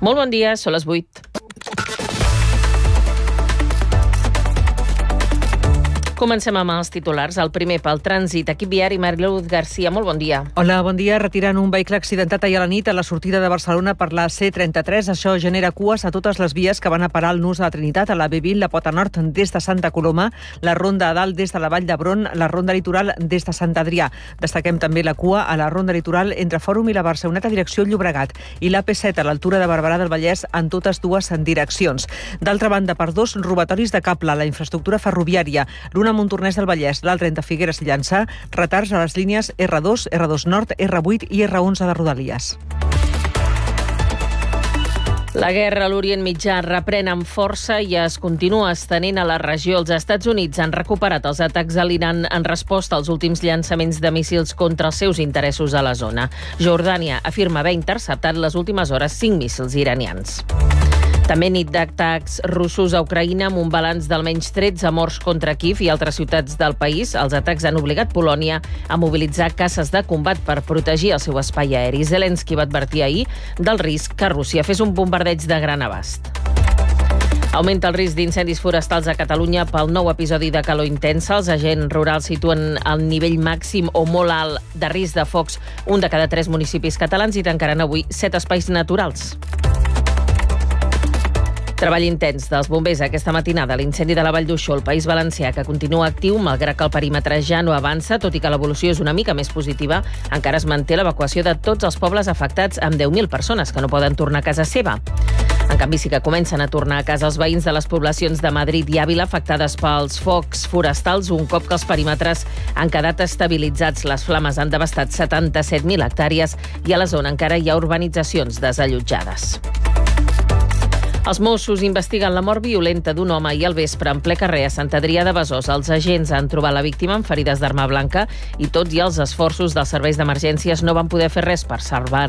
Molt bon dia, són les 8. Comencem amb els titulars. El primer pel trànsit. Equip viari, Mariluz Garcia, molt bon dia. Hola, bon dia. Retiren un vehicle accidentat ahir a la nit a la sortida de Barcelona per la C33. Això genera cues a totes les vies que van a parar al nus de la Trinitat, a la B20, la Pota Nord des de Santa Coloma, la Ronda a dalt des de la Vall d'Hebron, la Ronda Litoral des de Sant Adrià. Destaquem també la cua a la Ronda Litoral entre Fòrum i la Barceloneta direcció Llobregat i l'AP7 a l'altura de Barberà del Vallès en totes dues direccions. D'altra banda, per dos robatoris de cable a la infraestructura ferroviària, l'una a Montornès del Vallès, l'altra entre Figueres i Llançà, retards a les línies R2, R2 Nord, R8 i R11 de Rodalies. La guerra a l'Orient Mitjà reprèn amb força i es continua estenent a la regió. Els Estats Units han recuperat els atacs a l'Iran en resposta als últims llançaments de míssils contra els seus interessos a la zona. Jordània afirma haver interceptat les últimes hores 5 míssils iranians. També nit d'atacs russos a Ucraïna amb un balanç d'almenys 13 morts contra Kíev i altres ciutats del país. Els atacs han obligat Polònia a mobilitzar caces de combat per protegir el seu espai aeri. Zelensky va advertir ahir del risc que Rússia fes un bombardeig de gran abast. Augmenta el risc d'incendis forestals a Catalunya pel nou episodi de calor intensa. Els agents rurals situen el nivell màxim o molt alt de risc de focs un de cada 3 municipis catalans i tancaran avui 7 espais naturals. Treball intens dels bombers aquesta matinada a l'incendi de la Vall d'Uixó, al País Valencià, que continua actiu malgrat que el perímetre ja no avança, tot i que l'evolució és una mica més positiva. Encara es manté l'evacuació de tots els pobles afectats amb 10.000 persones que no poden tornar a casa seva. En canvi, sí que comencen a tornar a casa els veïns de les poblacions de Madrid i Àvila afectades pels focs forestals un cop que els perímetres han quedat estabilitzats. Les flames han devastat 77.000 hectàrees i a la zona encara hi ha urbanitzacions desallotjades. Els Mossos investiguen la mort violenta d'un home i al vespre en ple carrer a Sant Adrià de Besòs. Els agents han trobat la víctima amb ferides d'arma blanca i tot i els esforços dels serveis d'emergències no van poder fer res per salvar